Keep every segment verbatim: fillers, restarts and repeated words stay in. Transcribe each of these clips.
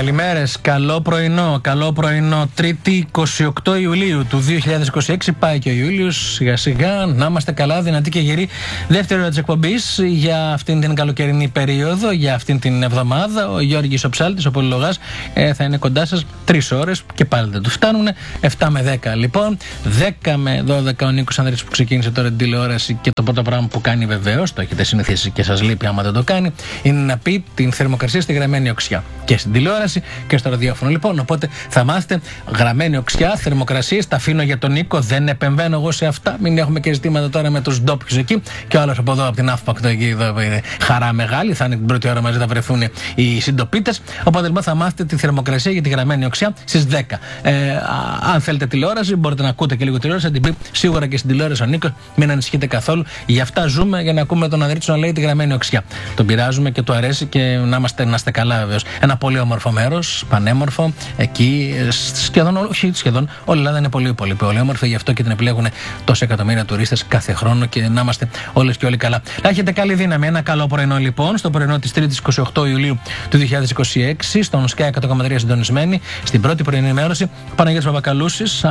Καλημέρες, καλό πρωινό, καλό πρωινό. Τρίτη είκοσι οκτώ Ιουλίου του δύο χιλιάδες είκοσι έξι, πάει και ο Ιούλιος. Σιγά σιγά να είμαστε καλά, δυνατοί και γεροί. Δεύτερη ώρα της εκπομπής για αυτήν την καλοκαιρινή περίοδο, για αυτήν την εβδομάδα. Ο Γιώργης ο Ψάλτης, ο Πολυλογάς, ε, θα είναι κοντά σας τρεις ώρες και πάλι δεν του φτάνουν. εφτά με δέκα λοιπόν. δέκα με δώδεκα ο Νίκος Ανδρέας που ξεκίνησε τώρα την τηλεόραση και το πρώτο πράγμα που κάνει, βεβαίως, το έχετε συνηθίσει και σας λείπει άμα δεν το κάνει, είναι να πει την θερμοκρασία στη γραμμένη οξιά. Και στην τηλεόραση και στο ραδιόφωνο. Λοιπόν, οπότε θα μάθετε γραμμένη οξιά, θερμοκρασίες. Τα αφήνω για τον Νίκο, δεν επεμβαίνω εγώ σε αυτά. Μην έχουμε και ζητήματα τώρα με τους ντόπιους εκεί. Και ο άλλος από εδώ, από την Αύπακτο εκεί, εδώ, χαρά μεγάλη. Θα είναι την πρώτη ώρα μαζί, θα βρεθούν οι συντοπίτες. Οπότε λοιπόν θα μάθετε τη θερμοκρασία για τη γραμμένη οξιά στις δέκα. Ε, αν θέλετε τηλεόραση, μπορείτε να ακούτε και λίγο τηλεόραση. Θα την πει σίγουρα και στην τηλεόραση ο Νίκος. Μην ανησυχείτε καθόλου. Γι' αυτά ζούμε, για να ακούμε τον Ανδρίτσο να λέει τη γραμμένη οξιά. Τον πειράζουμε και του αρέσει και να είμαστε, να είστε καλά, βεβαίως. Ένα πολύ όμορφο μέρος, πανέμορφο. Εκεί σχεδόν, όχι σχεδόν, όλη η Ελλάδα είναι πολύ, πολύ, πολύ όμορφη. Γι' αυτό και την επιλέγουν τόσα εκατομμύρια τουρίστες κάθε χρόνο και να είμαστε όλες και όλοι καλά. Να έχετε καλή δύναμη. Ένα καλό πρωινό λοιπόν, στο πρωινό της Τρίτης είκοσι οκτώ Ιουλίου του δύο χιλιάδες είκοσι έξι, στον Sky εκατό κόμμα τρία συντονισμένη, στην πρώτη πρωινή ενημέρωση. Παναγιώτης Παπακαλούσης,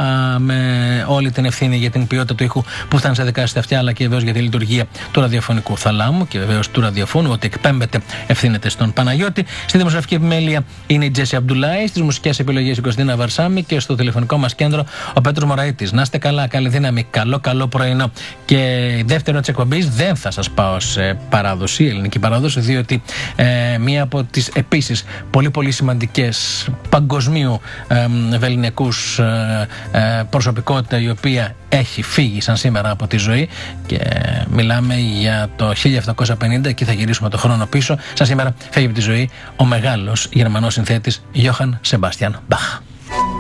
με όλη την ευθύνη για την ποιότητα του ήχου που φτάνει στα δικά σας αυτιά, αλλά και βεβαίως για τη λειτουργία του ραδιοφωνικού θαλάμου και βεβαίως του ραδιοφώνου. Ότι εκπέμπεται ευθύνεται στον Παναγιώτη. Στη δημοσιογραφική επιμέλεια είναι η Τζέσι Αμπτουλάη, στις μουσικές επιλογές η Κωνσταντίνα Βαρσάμι και στο τηλεφωνικό μας κέντρο ο Πέτρος Μωραΐτης. Να είστε καλά, καλή δύναμη, καλό καλό πρωινό. Και η δεύτερη ώρα της εκπομπής δεν θα σας πάω σε παράδοση, ελληνική παράδοση, διότι ε, μία από τις επίσης πολύ πολύ σημαντικές παγκοσμίου ε, βελληνικούς ε, ε, προσωπικότητα η οποία έχει φύγει σαν σήμερα από τη ζωή και μιλάμε για το χίλια επτακόσια πενήντα, εκεί θα γυρίσουμε το χρόνο πίσω. Σαν σήμερα φεύγει από τη ζωή ο μεγάλος Γερμανός συνθέτης Γιώχαν Σεμπάστιαν Μπαχ.